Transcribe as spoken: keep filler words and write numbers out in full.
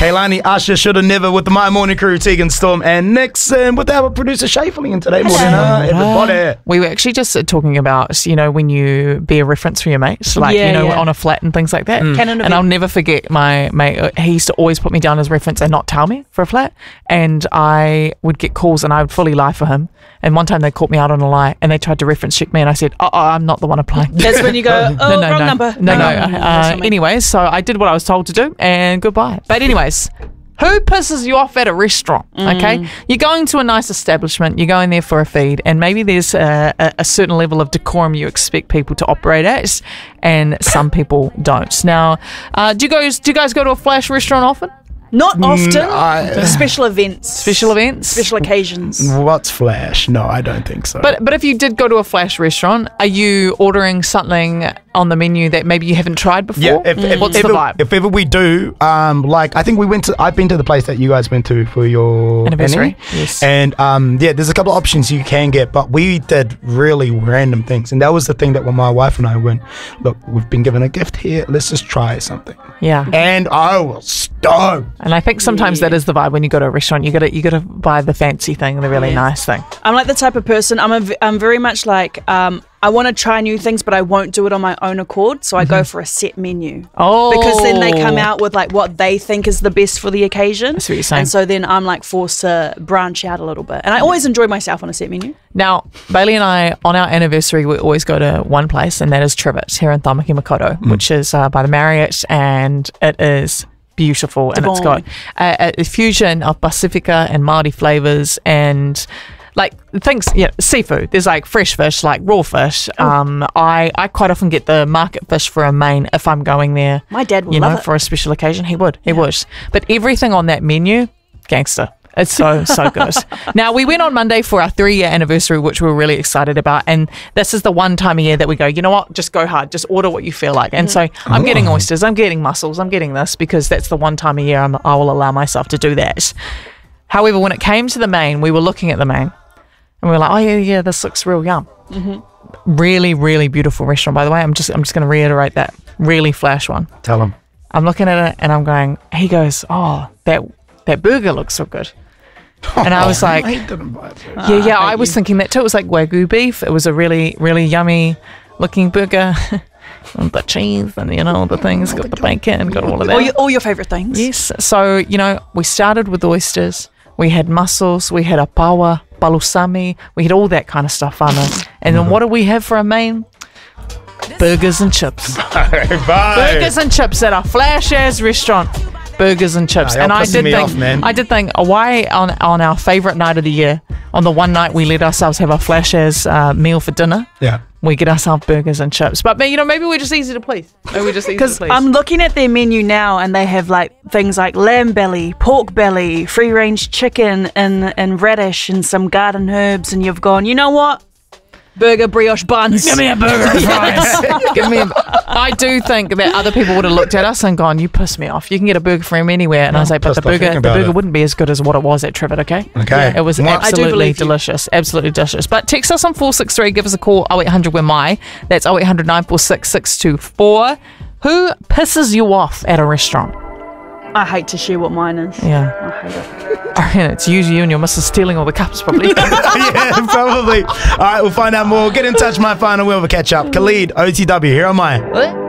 Kaylani, Asha, Shoulda Never with the My Morning Crew, Tegan, Storm, and Nixon with our producer Shafely in today morning. Uh, everybody. We were actually just talking about, you know, when you be a reference for your mates, like, Yeah, you know, yeah. on a flat and things like that. Mm. Canon And I'll never forget my mate, he used to always put me down as reference and not tell me for a flat. And I would get calls and I would fully lie for him. And one time they caught me out on a lie and they tried to reference check me and I said, oh, oh I'm not the one applying. That's when you go, oh, no, no, wrong no. number. No, no. no. Uh, anyways, so I did what I was told to do and goodbye. But anyways, who pisses you off at a restaurant, okay? Mm. You're going to a nice establishment, you're going there for a feed, and maybe there's a, a, a certain level of decorum you expect people to operate at, and some people don't. Now, uh, do you guys do you guys go to a flash restaurant often? Not often. Mm, I- Special events. Special events? Special occasions. What's Flash? No, I don't think so. But but if you did go to a flash restaurant, are you ordering something on the menu that maybe you haven't tried before? yeah, if, if, What's if, the vibe? if ever we do, um, like I think we went to, I've been to the place that you guys went to for your Anniversary? annie. Yes. And um, yeah, there's a couple of options you can get, but we did really random things, and that was the thing that when my wife and I went, look, we've been given a gift here, let's just try something. Yeah. And I was stoked. And I think sometimes that is the vibe when you go to a restaurant. You got to you got to buy the fancy thing, the really nice thing. I'm like the type of person, I'm, a, v- I'm very much like, um, I want to try new things, but I won't do it on my own accord. So I go for a set menu. Oh, Because then they come out with like what they think is the best for the occasion. That's what you're saying. And so then I'm like forced to branch out a little bit. And I always enjoy myself on a set menu. Now, Bailey and I, on our anniversary, we always go to one place, and that is Trivet here in Tamaki Makaurau, which is uh, by the Marriott, and it is beautiful. And it's got a, a fusion of Pacifica and Māori flavours and like things, yeah, seafood. There's like fresh fish, like raw fish. Um, I, I quite often get the market fish for a main if I'm going there. My dad would you know, love it. for a special occasion. He would, he would. But everything on that menu, gangster. It's so, so good. Now, we went on Monday for our three-year anniversary, which we were really excited about. And this is the one time a year that we go, you know what, just go hard. Just order what you feel like. And so I'm Oh. getting oysters. I'm getting mussels. I'm getting this because that's the one time a year I'm, I will allow myself to do that. However, when it came to the main, we were looking at the main. And we were like, oh, yeah, yeah, this looks real yum. Mm-hmm. Really, really beautiful restaurant, by the way. I'm just I'm just going to reiterate that. Really flash one. Tell him. I'm looking at it and I'm going, he goes, oh, that that burger looks so good. And I was like, I didn't buy it. yeah, yeah, I was thinking that too. It was like Wagyu beef. It was a really, really yummy looking burger. And the cheese and, you know, the things, got the bacon, got all of that. All your, all your favourite things. Yes. So, you know, we started with oysters. We had mussels. We had a paua, balusami. We had all that kind of stuff, Anna. And then what do we have for a main? Burgers and chips. Bye. Burgers and chips at a flash ass restaurant. Burgers and chips. Nah, and you're I pissing did me think, off, man. I did think, oh, why on on our favourite night of the year, on the one night we let ourselves have a flash ass uh, meal for dinner, Yeah. we get ourselves burgers and chips. But you know, maybe we're just easy to please. Maybe we're just easy to Because please. I'm looking at their menu now and they have like things like lamb belly, pork belly, free range chicken and, and radish and some garden herbs. And you've gone, you know what? Burger, brioche buns. Give me a burger and fries. Give me. A, I do think that other people would have looked at us and gone, "You piss me off. You can get a burger from anywhere." And I was like, "But Pissed the off burger, thinking the about burger it. wouldn't be as good as what it was at Trivet." Okay. Okay. It was Well, I do absolutely believe you. delicious. Absolutely delicious. But text us on four six three. Give us a call. Oh eight hundred. We're my. That's oh eight hundred nine four six six two four. Who pisses you off at a restaurant? I hate to share what mine is. Yeah. I hate it. I reckon it's you, you and your missus stealing all the cups, probably. Yeah, probably. All right, we'll find out more. Get in touch, my final. We'll have a catch up. Khalid, O T W, here am I.